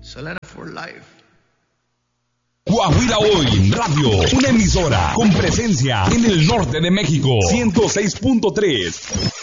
Selena for life. Coahuila Hoy Radio, una emisora con presencia en el norte de México, 106.3.